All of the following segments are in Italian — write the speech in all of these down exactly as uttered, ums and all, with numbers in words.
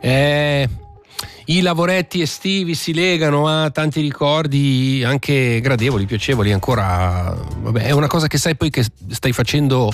Eh, I lavoretti estivi si legano a tanti ricordi anche gradevoli, piacevoli ancora. Vabbè, è una cosa che sai poi che stai facendo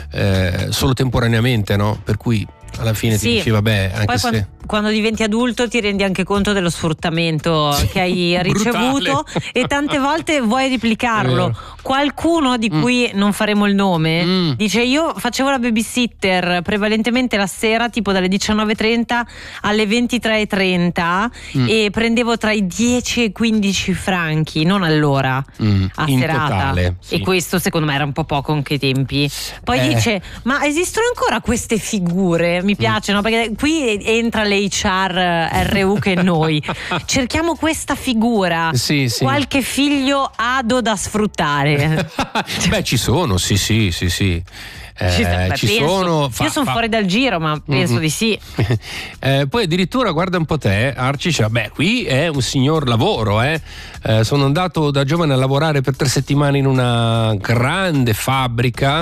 eh, solo temporaneamente, no? Per cui alla fine sì. ti dici vabbè, anche poi se quando, quando diventi adulto ti rendi anche conto dello sfruttamento sì, che hai ricevuto e tante volte vuoi replicarlo. Qualcuno di cui mm. non faremo il nome mm. dice: io facevo la babysitter prevalentemente la sera, tipo dalle diciannove e trenta alle ventitré e trenta mm. e prendevo tra i dieci e i quindici franchi, non all'ora, mm. a in serata totale, sì. E questo secondo me era un po' poco anche i tempi. Poi eh. dice: ma esistono ancora queste figure? Mi piace, mm. no? Perché qui entra l'H R R U che noi cerchiamo questa figura, sì, sì. qualche figlio ado da sfruttare. Beh, ci sono, sì, sì, sì, sì. Eh, ci, beh, ci penso, sono fa, io sono fa... fuori dal giro, ma penso mm-hmm. di sì. eh, poi addirittura guarda un po' te, Arci, cioè, beh, qui è un signor lavoro, eh. Eh, sono andato da giovane a lavorare per tre settimane in una grande fabbrica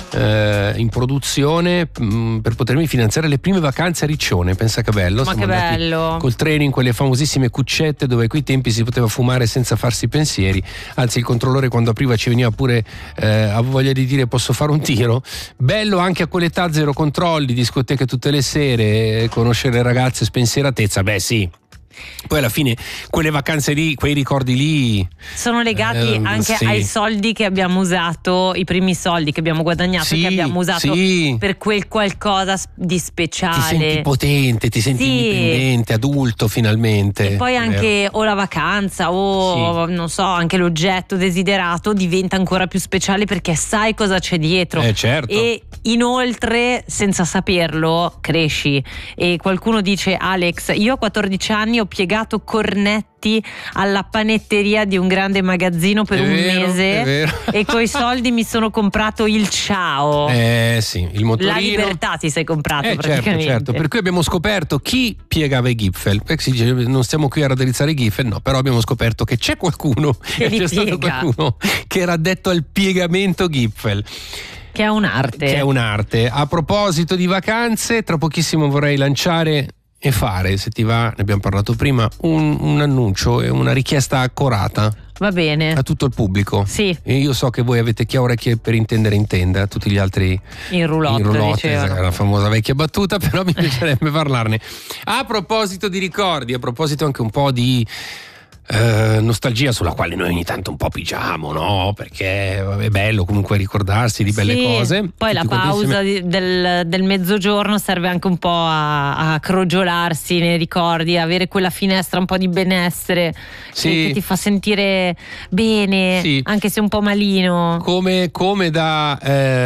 eh, in produzione mh, per potermi finanziare le prime vacanze a Riccione. Pensa che bello. Ma Siamo che bello. Col treno in quelle famosissime cuccette dove a quei tempi si poteva fumare senza farsi pensieri, anzi il controllore quando apriva ci veniva pure eh, a voglia di dire posso fare un tiro. Bello anche a quell'età, zero controlli, discoteche tutte le sere, conoscere ragazze, spensieratezza, beh sì. Poi alla fine quelle vacanze lì, quei ricordi lì sono legati eh, anche sì. ai soldi che abbiamo usato, i primi soldi che abbiamo guadagnato, sì, che abbiamo usato sì. per quel qualcosa di speciale. Ti senti potente, ti senti sì. indipendente, adulto finalmente. E poi anche o la vacanza o sì. non so, anche l'oggetto desiderato diventa ancora più speciale perché sai cosa c'è dietro. Eh, certo. E inoltre, senza saperlo, cresci. E qualcuno dice: Alex, io a quattordici anni ho piegato cornetti alla panetteria di un grande magazzino per è un vero, mese e coi soldi mi sono comprato il Ciao. Eh sì, il motorino. La libertà ti sei comprato eh, praticamente. Certo, certo. Per cui abbiamo scoperto chi piegava i Gipfel. Perché si dice non stiamo qui a raddrizzare i Gipfel, no, però abbiamo scoperto che c'è qualcuno, che c'è piega. stato qualcuno che era addetto al piegamento Gipfel. Che è un'arte. Che è un'arte. A proposito di vacanze, tra pochissimo vorrei lanciare e fare, se ti va, ne abbiamo parlato prima, un, un annuncio e una richiesta accorata. Va bene. A tutto il pubblico. Sì. E io so che voi avete chi ha orecchie per intendere intenda, tutti gli altri in roulotte, in roulotte, dicevano. La famosa vecchia battuta, però mi piacerebbe parlarne. A proposito di ricordi, a proposito anche un po' di Uh, nostalgia sulla quale noi ogni tanto un po' pigiamo, no? Perché è bello comunque ricordarsi di belle sì, cose. Poi la pausa insieme... del, del mezzogiorno serve anche un po' a, a crogiolarsi nei ricordi, avere quella finestra un po' di benessere sì. che, che ti fa sentire bene, sì. anche se un po' malino. Come, come da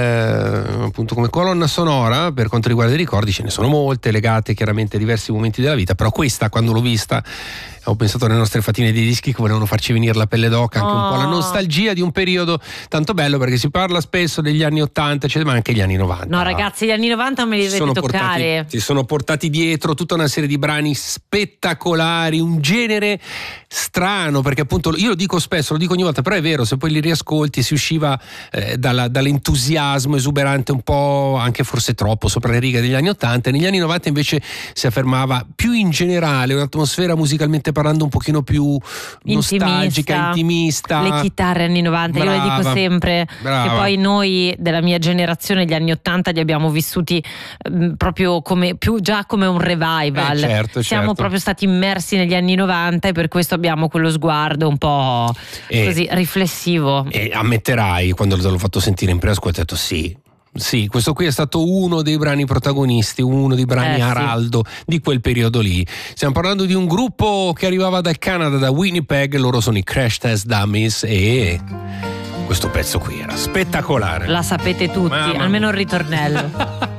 eh, appunto come colonna sonora per quanto riguarda i ricordi ce ne sono molte legate chiaramente a diversi momenti della vita, però questa quando l'ho vista ho pensato alle nostre fatine di dischi che volevano farci venire la pelle d'oca, anche oh. un po' la nostalgia di un periodo tanto bello, perché si parla spesso degli anni ottanta, cioè, ma anche gli anni novanta. No ragazzi, gli anni novanta me li dovete sono toccare. Portati, si sono portati dietro tutta una serie di brani spettacolari, un genere strano, perché appunto io lo dico spesso, lo dico ogni volta, però è vero, se poi li riascolti si usciva eh, dalla, dall'entusiasmo esuberante un po', anche forse troppo, sopra le righe degli anni ottanta, e negli anni novanta invece si affermava più in generale un'atmosfera musicalmente parlando un pochino più nostalgica, intimista, intimista. Le chitarre anni novanta, brava, io lo dico sempre, brava. Che poi noi della mia generazione gli anni ottanta li abbiamo vissuti mh, proprio come più già come un revival. Eh, certo, siamo certo. proprio stati immersi negli anni novanta e per questo abbiamo quello sguardo un po' e, così riflessivo. E ammetterai, quando te l'ho fatto sentire in preascolto, ho detto sì. Sì, questo qui è stato uno dei brani protagonisti, uno dei brani eh, araldo sì. di quel periodo lì. Stiamo parlando di un gruppo che arrivava dal Canada, da Winnipeg, loro sono i Crash Test Dummies e questo pezzo qui era spettacolare. La sapete tutti, Mamma almeno il ritornello.